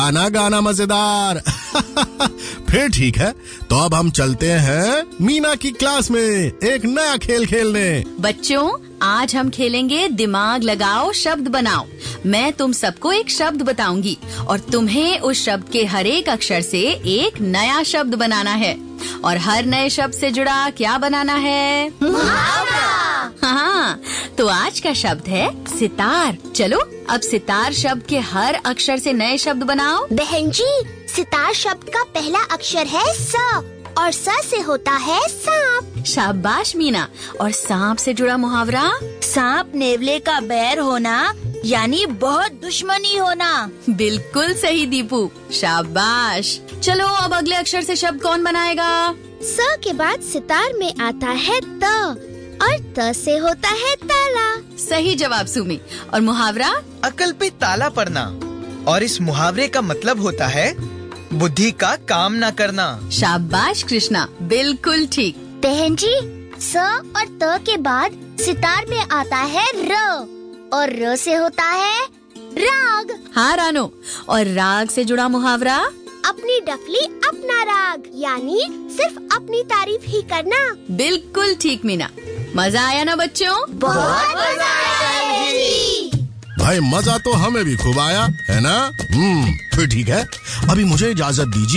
गाना गाना मजेदार। फिर ठीक है, तो अब हम चलते हैं मीना की क्लास में एक नया खेल खेलने। बच्चों, आज हम खेलेंगे दिमाग लगाओ शब्द बनाओ। मैं तुम सबको एक शब्द बताऊंगी और तुम्हें उस शब्द के हर एक अक्षर से एक नया शब्द बनाना है। और हर नए शब्द से जुड़ा क्या बनाना है? मुहावरा। हाँ, तो आज का शब्द है सितार। चलो अब सितार शब्द के हर अक्षर से नए शब्द बनाओ। बहन जी, सितार शब्द का पहला अक्षर है स और स से होता है सांप। शाबाश मीना। और सांप से जुड़ा मुहावरा? सांप नेवले का बैर होना यानी बहुत दुश्मनी होना। बिल्कुल सही दीपू, शाबाश। चलो अब अगले अक्षर से शब्द कौन बनाएगा? स के बाद सितार में आता है त और त से होता है ताला। सही जवाब सुमी। और मुहावरा? अकल पे ताला पड़ना। और इस मुहावरे का मतलब होता है बुद्धि का काम न करना। शाबाश कृष्णा, बिल्कुल ठीक। बहन जी, स और त के बाद सितार में आता है र और र से होता है राग। हाँ रानो, और राग से जुड़ा मुहावरा? अपनी डफली अपना राग, यानी सिर्फ अपनी तारीफ ही करना। बिल्कुल ठीक मीना। मजा आया ना बच्चों? बहुत मजा आया भाई मजा तो हमें भी खूब आया है ना। फिर ठीक है, अभी मुझे इजाजत दीजिए।